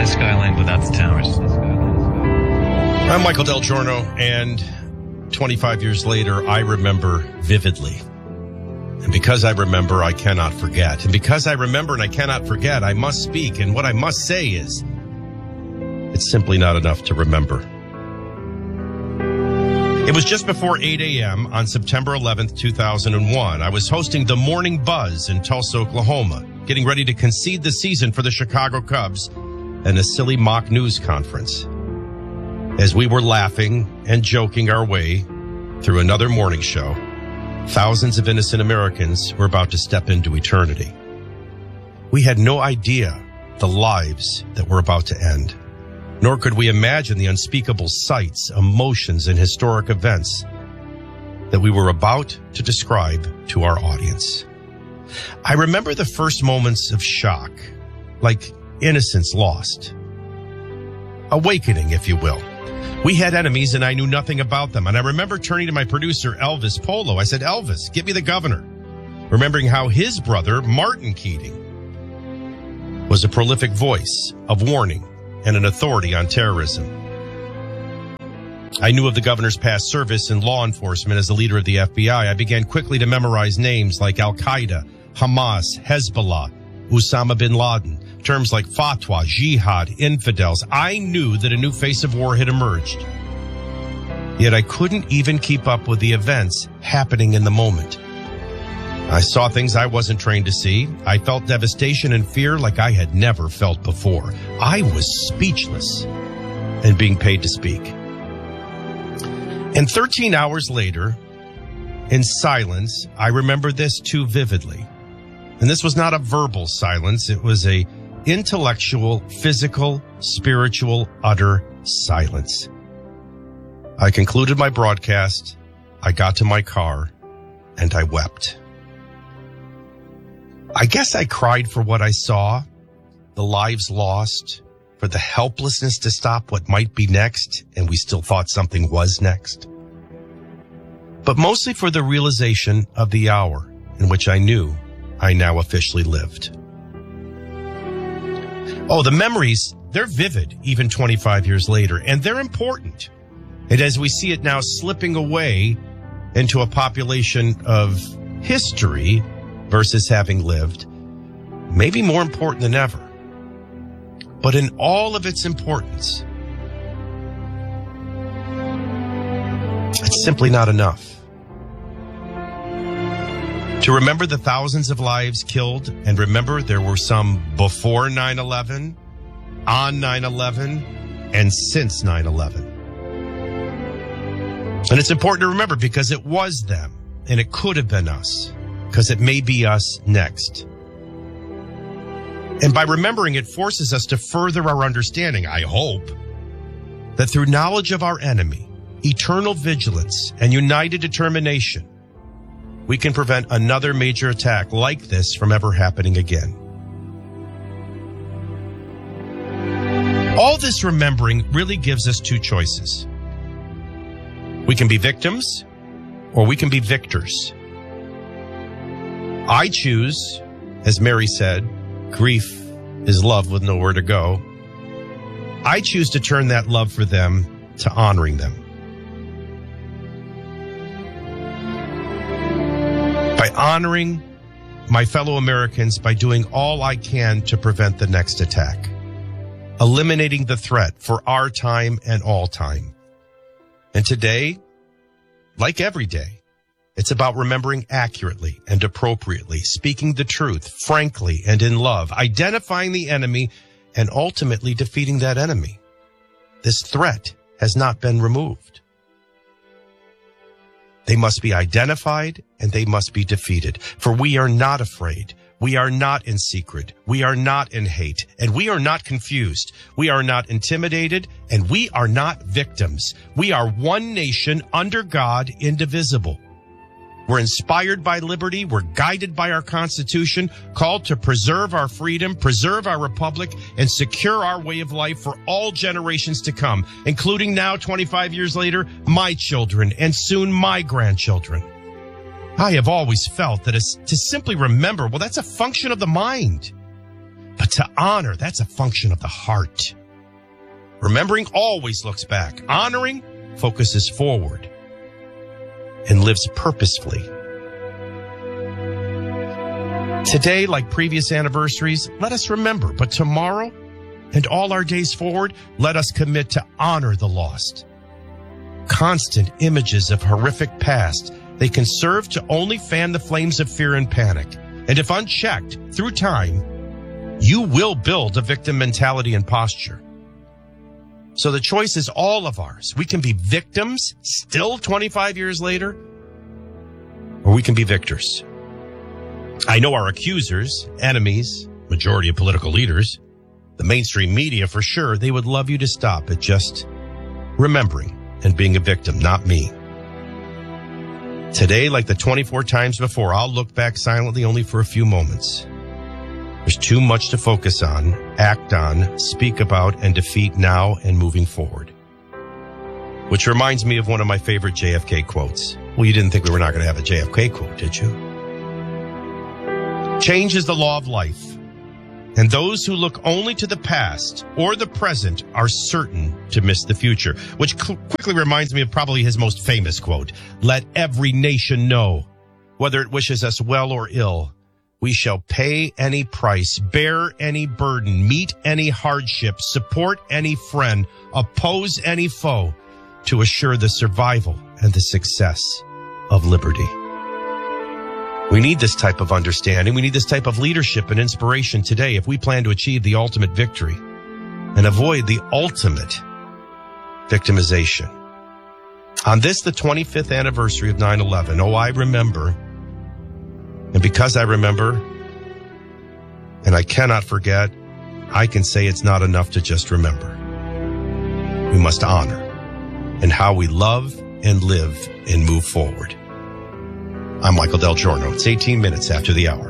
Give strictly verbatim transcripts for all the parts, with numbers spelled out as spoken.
nice skyline without the towers. I'm Michael Del Giorno, and twenty-five years later, I remember vividly. And because I remember, I cannot forget. And because I remember and I cannot forget, I must speak. And what I must say is, it's simply not enough to remember. It was just before eight a.m. on September eleventh, two thousand one. I was hosting the Morning Buzz in Tulsa, Oklahoma, getting ready to concede the season for the Chicago Cubs and a silly mock news conference. As we were laughing and joking our way through another morning show, thousands of innocent Americans were about to step into eternity. We had no idea the lives that were about to end, nor could we imagine the unspeakable sights, emotions, and historic events that we were about to describe to our audience. I remember the first moments of shock, like innocence lost. Awakening, if you will. We had enemies and I knew nothing about them. And I remember turning to my producer, Elvis Polo. I said, Elvis, get me the governor. Remembering how his brother, Martin Keating, was a prolific voice of warning and an authority on terrorism. I knew of the governor's past service in law enforcement as the leader of the F B I. I began quickly to memorize names like Al-Qaeda, Hamas, Hezbollah, Osama bin Laden. Terms like fatwa, jihad, infidels. I knew that a new face of war had emerged. Yet I couldn't even keep up with the events happening in the moment. I saw things I wasn't trained to see. I felt devastation and fear like I had never felt before. I was speechless and being paid to speak. And thirteen hours later, in silence, I remember this too vividly. And this was not a verbal silence. It was a intellectual, physical, spiritual, utter silence. I concluded my broadcast, I got to my car, and I wept. I guess I cried for what I saw, the lives lost, for the helplessness to stop what might be next, and we still thought something was next. But mostly for the realization of the hour in which I knew I now officially lived. Oh, the memories, they're vivid even twenty-five years later, and they're important. And as we see it now slipping away into a population of history versus having lived, maybe more important than ever. But in all of its importance, it's simply not enough. To remember the thousands of lives killed, and remember there were some before nine eleven, on nine eleven, and since nine eleven. And it's important to remember because it was them, and it could have been us, because it may be us next. And by remembering, it forces us to further our understanding, I hope, that through knowledge of our enemy, eternal vigilance, and united determination, we can prevent another major attack like this from ever happening again. All this remembering really gives us two choices. We can be victims, or we can be victors. I choose, as Mary said, grief is love with nowhere to go. I choose to turn that love for them to honoring them. By honoring my fellow Americans by doing all I can to prevent the next attack, eliminating the threat for our time and all time. And today, like every day, it's about remembering accurately and appropriately, speaking the truth, frankly and in love, identifying the enemy, and ultimately defeating that enemy. This threat has not been removed. They must be identified and they must be defeated. For we are not afraid. We are not in secret. We are not in hate. And we are not confused. We are not intimidated. And we are not victims. We are one nation under God, indivisible. We're inspired by liberty. We're guided by our Constitution, called to preserve our freedom, preserve our republic, and secure our way of life for all generations to come, including now, twenty-five years later, my children and soon my grandchildren. I have always felt that it's, to simply remember, well, that's a function of the mind. But to honor, that's a function of the heart. Remembering always looks back. Honoring focuses forward and lives purposefully. Today, like previous anniversaries, let us remember, but tomorrow and all our days forward, let us commit to honor the lost. Constant images of horrific past, they can serve to only fan the flames of fear and panic. And if unchecked through time, you will build a victim mentality and posture. So the choice is all of ours. We can be victims still twenty-five years later, or we can be victors. I know our accusers, enemies, majority of political leaders, the mainstream media for sure, they would love you to stop at just remembering and being a victim, not me. Today, like the twenty-four times before, I'll look back silently only for a few moments. There's too much to focus on, act on, speak about, and defeat now and moving forward. Which reminds me of one of my favorite J F K quotes. Well, you didn't think we were not going to have a J F K quote, did you? Change is the law of life, and those who look only to the past or the present are certain to miss the future, which cl- quickly reminds me of probably his most famous quote. Let every nation know, whether it wishes us well or ill, we shall pay any price, bear any burden, meet any hardship, support any friend, oppose any foe, to assure the survival and the success of liberty. We need this type of understanding. We need this type of leadership and inspiration today if we plan to achieve the ultimate victory and avoid the ultimate victimization. On this, the twenty-fifth anniversary of nine eleven, oh, I remember. And because I remember, and I cannot forget, I can say it's not enough to just remember. We must honor in how we love and live and move forward. I'm Michael Del Giorno. It's eighteen minutes after the hour.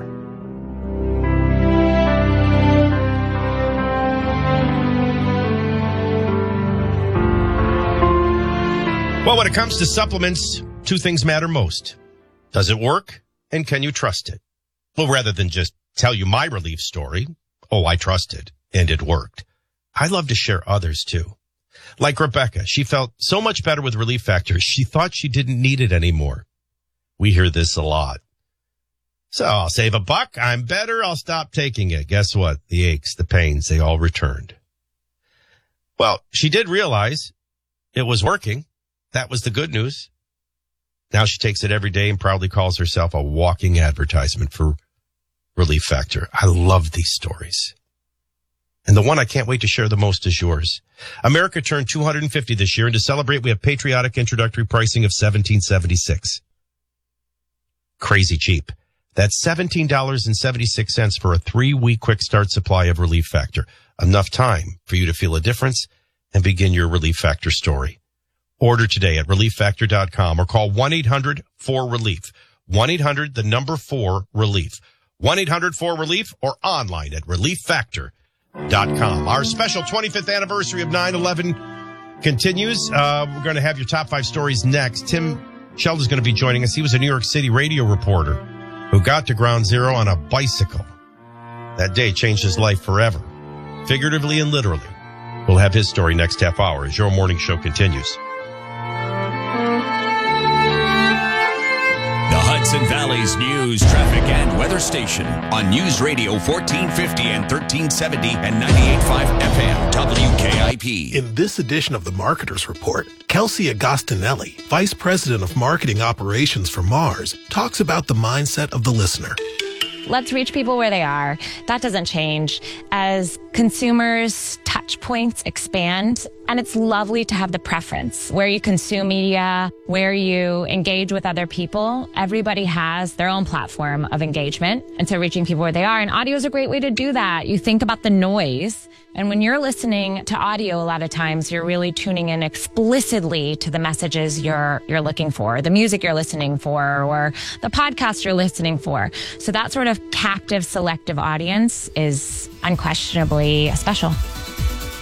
Well, when it comes to supplements, two things matter most. Does it work? And can you trust it? Well, rather than just tell you my relief story, oh, I trusted and it worked, I love to share others too. Like Rebecca, she felt so much better with Relief Factor, she thought she didn't need it anymore. We hear this a lot. So I'll save a buck, I'm better, I'll stop taking it. Guess what? The aches, the pains, they all returned. Well, she did realize it was working. That was the good news. Now she takes it every day and proudly calls herself a walking advertisement for Relief Factor. I love these stories. And the one I can't wait to share the most is yours. America turned two hundred fifty this year, and to celebrate, we have patriotic introductory pricing of seventeen seventy-six. Crazy cheap. That's seventeen dollars and seventy-six cents for a three-week quick start supply of Relief Factor. Enough time for you to feel a difference and begin your Relief Factor story. Order today at relief factor dot com or call one eight hundred four relief. one eight hundred, the number four, relief. one eight hundred four relief or online at relief factor dot com. Our special twenty-fifth anniversary of nine eleven continues. Uh, we're going to have your top five stories next. Tim Sheldon is going to be joining us. He was a New York City radio reporter who got to Ground Zero on a bicycle. That day changed his life forever, figuratively and literally. We'll have his story next half hour as your morning show continues. Hudson Valley's news, traffic, and weather station on News Radio fourteen fifty and thirteen seventy and ninety-eight point five F M W K I P. In this edition of the Marketer's Report, Kelsey Agostinelli, Vice President of Marketing Operations for Mars, talks about the mindset of the listener. Let's reach people where they are. That doesn't change. As consumers' touch points expand, and it's lovely to have the preference where you consume media, where you engage with other people. Everybody has their own platform of engagement, and so reaching people where they are. And audio is a great way to do that. You think about the noise, and when you're listening to audio, a lot of times you're really tuning in explicitly to the messages you're you're looking for, the music you're listening for, or the podcast you're listening for. So that sort of captive, selective audience is unquestionably special.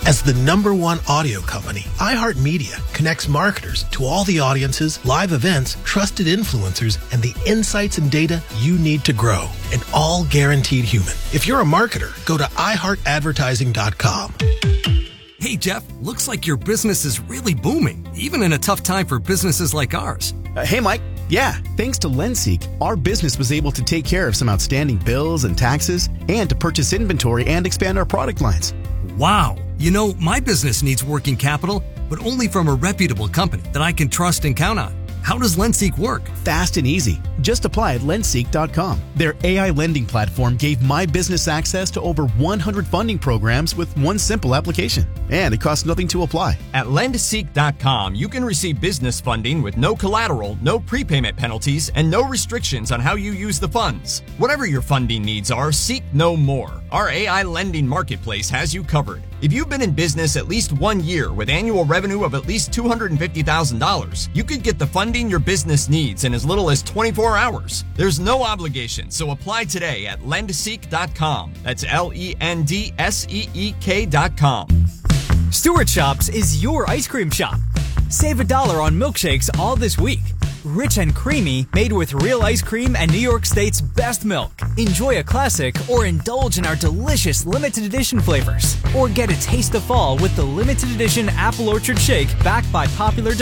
As the number one audio company, iHeartMedia connects marketers to all the audiences, live events, trusted influencers, and the insights and data you need to grow. And all guaranteed human. If you're a marketer, go to i heart advertising dot com. Hey, Jeff, looks like your business is really booming, even in a tough time for businesses like ours. Uh, hey, Mike. Yeah, thanks to Lenseek, our business was able to take care of some outstanding bills and taxes and to purchase inventory and expand our product lines. Wow. You know, my business needs working capital, but only from a reputable company that I can trust and count on. How does Lenseek work? Fast and easy. Just apply at lenseek dot com. Their A I lending platform gave my business access to over one hundred funding programs with one simple application. And it costs nothing to apply. At lenseek dot com, you can receive business funding with no collateral, no prepayment penalties, and no restrictions on how you use the funds. Whatever your funding needs are, seek no more. Our A I lending marketplace has you covered. If you've been in business at least one year with annual revenue of at least two hundred fifty thousand dollars, you could get the funding your business needs in as little as twenty-four hours. There's no obligation, so apply today at lenseek dot com. That's L E N D S E E K dot com. Stewart Shops is your ice cream shop. Save a dollar on milkshakes all this week. Rich and creamy, made with real ice cream and New York State's best milk. Enjoy a classic or indulge in our delicious limited edition flavors. Or get a taste of fall with the limited edition Apple Orchard Shake backed by popular